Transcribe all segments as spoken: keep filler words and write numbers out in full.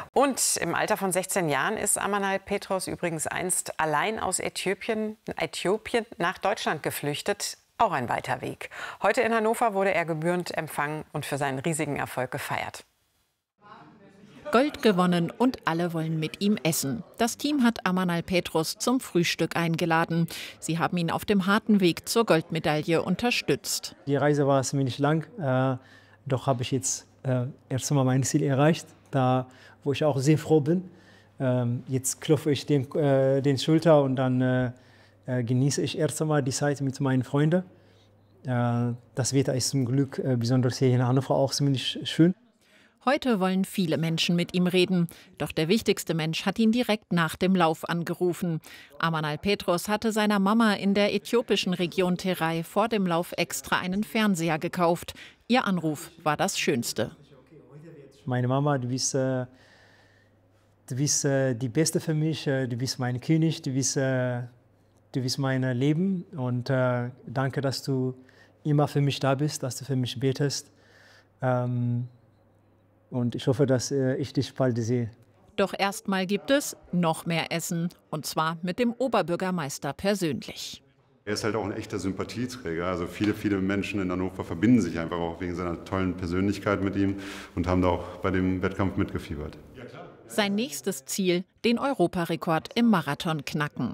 Und im Alter von sechzehn Jahren ist Amanal Petros übrigens einst allein aus Äthiopien, Äthiopien nach Deutschland geflüchtet. Auch ein weiter Weg. Heute in Hannover wurde er gebührend empfangen und für seinen riesigen Erfolg gefeiert. Gold gewonnen und alle wollen mit ihm essen. Das Team hat Amanal Petros zum Frühstück eingeladen. Sie haben ihn auf dem harten Weg zur Goldmedaille unterstützt. Die Reise war ziemlich lang, äh, doch habe ich jetzt äh, erst einmal mein Ziel erreicht, da wo ich auch sehr froh bin. Ähm, jetzt klopfe ich den, äh, den Schulter und dann äh, äh, genieße ich erst einmal die Zeit mit meinen Freunden. Äh, das Wetter ist zum Glück, äh, besonders hier in Hannover, auch ziemlich schön. Heute wollen viele Menschen mit ihm reden. Doch der wichtigste Mensch hat ihn direkt nach dem Lauf angerufen. Amanal Petros hatte seiner Mama in der äthiopischen Region Terai vor dem Lauf extra einen Fernseher gekauft. Ihr Anruf war das Schönste. Meine Mama, du bist, äh, du bist äh, die Beste für mich, äh, du bist mein König, du bist, äh, du bist mein Leben. Und äh, danke, dass du immer für mich da bist, dass du für mich betest. Ähm, Und ich hoffe, dass ich dich bald sehe. Doch erstmal gibt es noch mehr Essen. Und zwar mit dem Oberbürgermeister persönlich. Er ist halt auch ein echter Sympathieträger. Also viele, viele Menschen in Hannover verbinden sich einfach auch wegen seiner tollen Persönlichkeit mit ihm und haben da auch bei dem Wettkampf mitgefiebert. Sein nächstes Ziel, den Europarekord im Marathon knacken.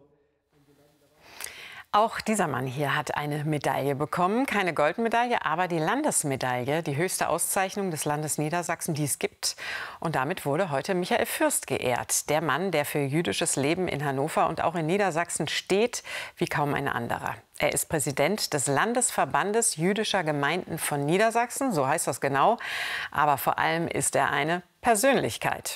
Auch dieser Mann hier hat eine Medaille bekommen. Keine Goldmedaille, aber die Landesmedaille, die höchste Auszeichnung des Landes Niedersachsen, die es gibt. Und damit wurde heute Michael Fürst geehrt. Der Mann, der für jüdisches Leben in Hannover und auch in Niedersachsen steht wie kaum ein anderer. Er ist Präsident des Landesverbandes jüdischer Gemeinden von Niedersachsen, so heißt das genau. Aber vor allem ist er eine Persönlichkeit.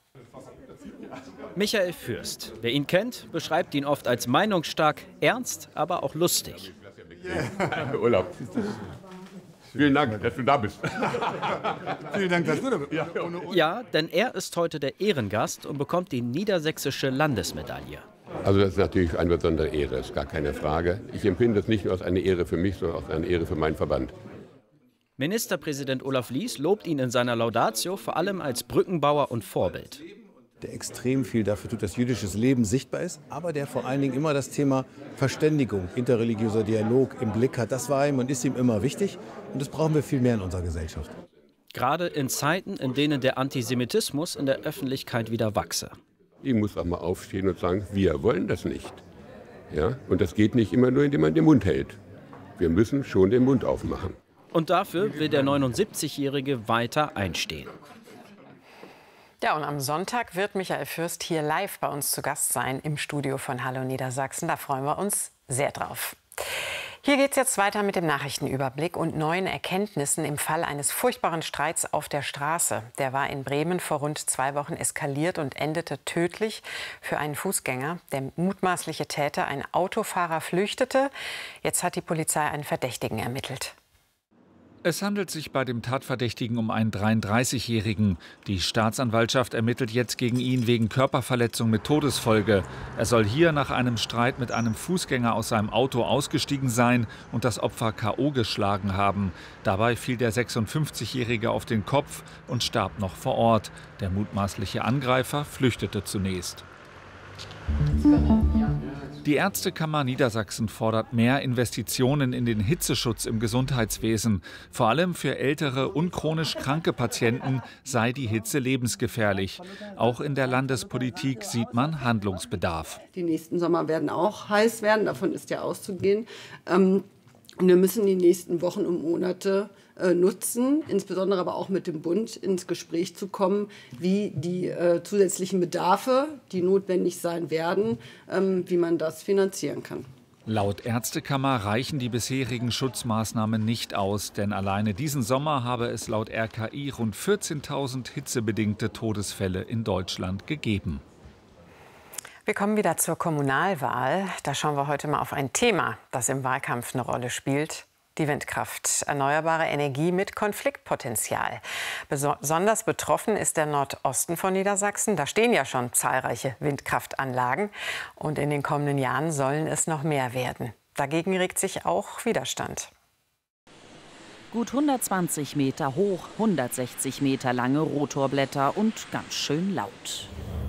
Michael Fürst. Wer ihn kennt, beschreibt ihn oft als meinungsstark, ernst, aber auch lustig. Yeah. Urlaub. Vielen Dank, dass du da bist. Vielen Dank, dass du da bist. Ja, ja, denn er ist heute der Ehrengast und bekommt die niedersächsische Landesmedaille. Also das ist natürlich eine besondere Ehre, ist gar keine Frage. Ich empfinde das nicht nur als eine Ehre für mich, sondern als eine Ehre für meinen Verband. Ministerpräsident Olaf Lies lobt ihn in seiner Laudatio vor allem als Brückenbauer und Vorbild. Der extrem viel dafür tut, dass jüdisches Leben sichtbar ist, aber der vor allen Dingen immer das Thema Verständigung, interreligiöser Dialog im Blick hat. Das war ihm und ist ihm immer wichtig und das brauchen wir viel mehr in unserer Gesellschaft. Gerade in Zeiten, in denen der Antisemitismus in der Öffentlichkeit wieder wachse. Ich muss auch mal aufstehen und sagen, wir wollen das nicht. Ja? Und das geht nicht immer nur, indem man den Mund hält. Wir müssen schon den Mund aufmachen. Und dafür will der neunundsiebzigjährige weiter einstehen. Ja, und am Sonntag wird Michael Fürst hier live bei uns zu Gast sein im Studio von Hallo Niedersachsen. Da freuen wir uns sehr drauf. Hier geht es jetzt weiter mit dem Nachrichtenüberblick und neuen Erkenntnissen im Fall eines furchtbaren Streits auf der Straße. Der war in Bremen vor rund zwei Wochen eskaliert und endete tödlich für einen Fußgänger. Der mutmaßliche Täter, ein Autofahrer, flüchtete. Jetzt hat die Polizei einen Verdächtigen ermittelt. Es handelt sich bei dem Tatverdächtigen um einen dreiunddreißigjährigen. Die Staatsanwaltschaft ermittelt jetzt gegen ihn wegen Körperverletzung mit Todesfolge. Er soll hier nach einem Streit mit einem Fußgänger aus seinem Auto ausgestiegen sein und das Opfer K O geschlagen haben. Dabei fiel der sechsundfünfzigjährige auf den Kopf und starb noch vor Ort. Der mutmaßliche Angreifer flüchtete zunächst. Die Ärztekammer Niedersachsen fordert mehr Investitionen in den Hitzeschutz im Gesundheitswesen. Vor allem für ältere und chronisch kranke Patienten sei die Hitze lebensgefährlich. Auch in der Landespolitik sieht man Handlungsbedarf. Die nächsten Sommer werden auch heiß werden, davon ist ja auszugehen. Und wir müssen die nächsten Wochen und Monate nutzen, insbesondere aber auch mit dem Bund ins Gespräch zu kommen, wie die äh, zusätzlichen Bedarfe, die notwendig sein werden, ähm, wie man das finanzieren kann. Laut Ärztekammer reichen die bisherigen Schutzmaßnahmen nicht aus, denn alleine diesen Sommer habe es laut R K I rund vierzehntausend hitzebedingte Todesfälle in Deutschland gegeben. Wir kommen wieder zur Kommunalwahl. Da schauen wir heute mal auf ein Thema, das im Wahlkampf eine Rolle spielt. Die Windkraft, erneuerbare Energie mit Konfliktpotenzial. Besonders betroffen ist der Nordosten von Niedersachsen. Da stehen ja schon zahlreiche Windkraftanlagen. Und in den kommenden Jahren sollen es noch mehr werden. Dagegen regt sich auch Widerstand. gut hundertzwanzig Meter hoch, hundertsechzig Meter lange Rotorblätter und ganz schön laut.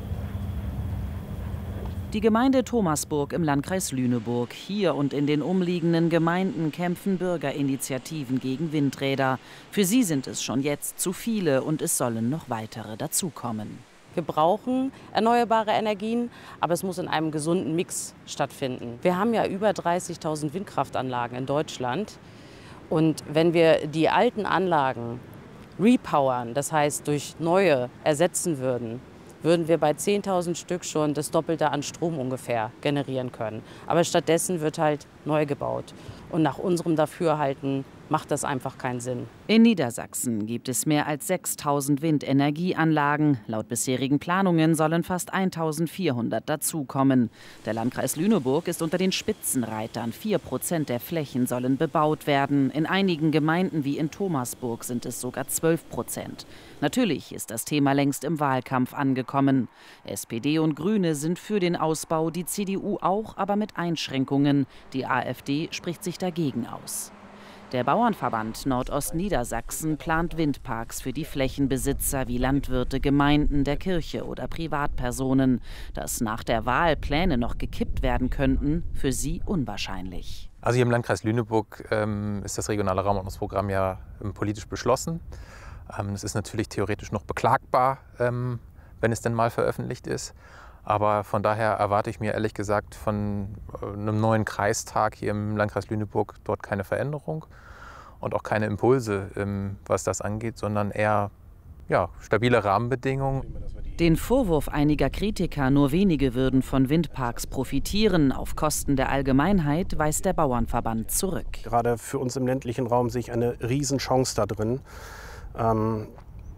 Die Gemeinde Thomasburg im Landkreis Lüneburg. Hier und in den umliegenden Gemeinden kämpfen Bürgerinitiativen gegen Windräder. Für sie sind es schon jetzt zu viele und es sollen noch weitere dazukommen. Wir brauchen erneuerbare Energien, aber es muss in einem gesunden Mix stattfinden. Wir haben ja über dreißigtausend Windkraftanlagen in Deutschland. Und wenn wir die alten Anlagen repowern, das heißt durch neue ersetzen würden, würden wir bei zehntausend Stück schon das Doppelte an Strom ungefähr generieren können. Aber stattdessen wird halt neu gebaut. Und nach unserem Dafürhalten macht das einfach keinen Sinn. In Niedersachsen gibt es mehr als sechstausend Windenergieanlagen. Laut bisherigen Planungen sollen fast eintausendvierhundert dazukommen. Der Landkreis Lüneburg ist unter den Spitzenreitern. Vier Prozent der Flächen sollen bebaut werden. In einigen Gemeinden wie in Thomasburg sind es sogar zwölf Prozent. Natürlich ist das Thema längst im Wahlkampf angekommen. S P D und Grüne sind für den Ausbau, die C D U auch, aber mit Einschränkungen. Die AfD spricht sich dagegen aus. Der Bauernverband Nordostniedersachsen plant Windparks für die Flächenbesitzer wie Landwirte, Gemeinden, der Kirche oder Privatpersonen. Dass nach der Wahl Pläne noch gekippt werden könnten, für sie unwahrscheinlich. Also hier im Landkreis Lüneburg ähm, ist das regionale Raumordnungsprogramm ja ähm, politisch beschlossen. Ähm, es ist natürlich theoretisch noch beklagbar, ähm, wenn es denn mal veröffentlicht ist. Aber von daher erwarte ich mir ehrlich gesagt von einem neuen Kreistag hier im Landkreis Lüneburg dort keine Veränderung und auch keine Impulse, was das angeht, sondern eher ja, stabile Rahmenbedingungen. Den Vorwurf einiger Kritiker, nur wenige würden von Windparks profitieren auf Kosten der Allgemeinheit, weist der Bauernverband zurück. Gerade für uns im ländlichen Raum sehe ich eine Riesenchance da drin. Ähm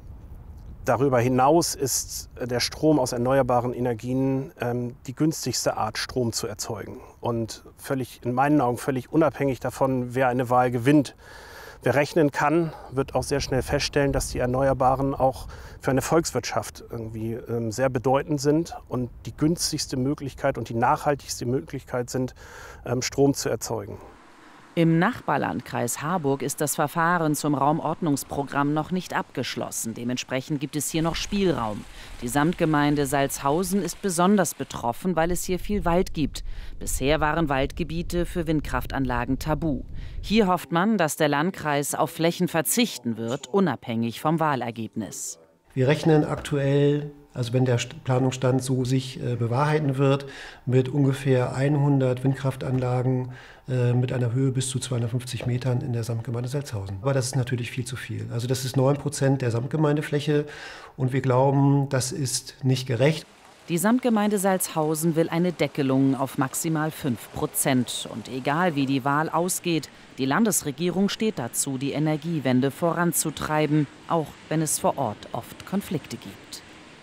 Darüber hinaus ist der Strom aus erneuerbaren Energien ähm, die günstigste Art, Strom zu erzeugen. Und völlig, in meinen Augen völlig unabhängig davon, wer eine Wahl gewinnt. Wer rechnen kann, wird auch sehr schnell feststellen, dass die Erneuerbaren auch für eine Volkswirtschaft irgendwie ähm, sehr bedeutend sind und die günstigste Möglichkeit und die nachhaltigste Möglichkeit sind, ähm, Strom zu erzeugen. Im Nachbarlandkreis Harburg ist das Verfahren zum Raumordnungsprogramm noch nicht abgeschlossen. Dementsprechend gibt es hier noch Spielraum. Die Samtgemeinde Salzhausen ist besonders betroffen, weil es hier viel Wald gibt. Bisher waren Waldgebiete für Windkraftanlagen tabu. Hier hofft man, dass der Landkreis auf Flächen verzichten wird, unabhängig vom Wahlergebnis. Wir rechnen aktuell, also wenn der Planungsstand so sich äh, bewahrheiten wird, mit ungefähr hundert Windkraftanlagen äh, mit einer Höhe bis zu zweihundertfünfzig Metern in der Samtgemeinde Salzhausen. Aber das ist natürlich viel zu viel. Also das ist neun Prozent der Samtgemeindefläche und wir glauben, das ist nicht gerecht. Die Samtgemeinde Salzhausen will eine Deckelung auf maximal fünf Prozent. Und egal wie die Wahl ausgeht, die Landesregierung steht dazu, die Energiewende voranzutreiben, auch wenn es vor Ort oft Konflikte gibt.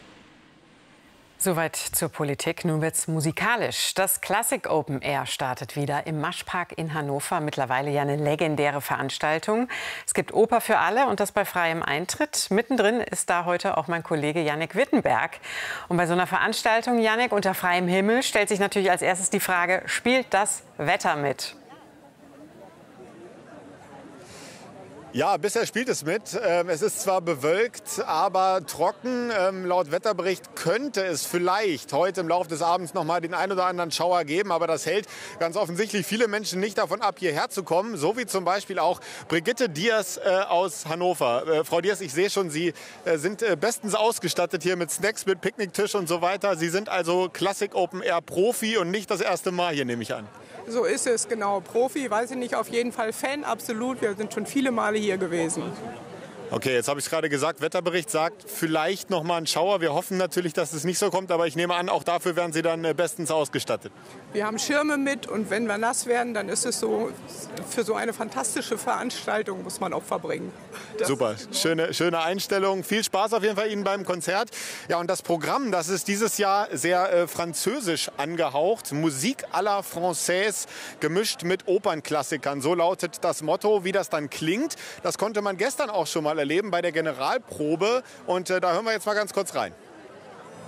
Soweit zur Politik. Nun wird's musikalisch. Das Classic Open Air startet wieder im Maschpark in Hannover. Mittlerweile ja eine legendäre Veranstaltung. Es gibt Oper für alle und das bei freiem Eintritt. Mittendrin ist da heute auch mein Kollege Jannik Wittenberg. Und bei so einer Veranstaltung, Jannik, unter freiem Himmel, stellt sich natürlich als erstes die Frage, spielt das Wetter mit? Ja, bisher spielt es mit. Es ist zwar bewölkt, aber trocken. Laut Wetterbericht könnte es vielleicht heute im Laufe des Abends noch mal den ein oder anderen Schauer geben. Aber das hält ganz offensichtlich viele Menschen nicht davon ab, hierher zu kommen. So wie zum Beispiel auch Brigitte Diers aus Hannover. Frau Diers, ich sehe schon, Sie sind bestens ausgestattet hier mit Snacks, mit Picknicktisch und so weiter. Sie sind also Classic Open Air Profi und nicht das erste Mal hier, nehme ich an. So ist es, genau. Profi, weiß ich nicht, auf jeden Fall Fan, absolut. Wir sind schon viele Male hier gewesen. Okay, jetzt habe ich es gerade gesagt, Wetterbericht sagt vielleicht noch mal ein Schauer. Wir hoffen natürlich, dass es nicht so kommt, aber ich nehme an, auch dafür werden Sie dann bestens ausgestattet. Wir haben Schirme mit und wenn wir nass werden, dann ist es so, für so eine fantastische Veranstaltung muss man Opfer bringen. Das Super, schöne, schöne Einstellung. Viel Spaß auf jeden Fall Ihnen beim Konzert. Ja, und das Programm, das ist dieses Jahr sehr äh, französisch angehaucht. Musik à la Française, gemischt mit Opernklassikern. So lautet das Motto. Wie das dann klingt, das konnte man gestern auch schon mal erleben bei der Generalprobe. Und äh, da hören wir jetzt mal ganz kurz rein.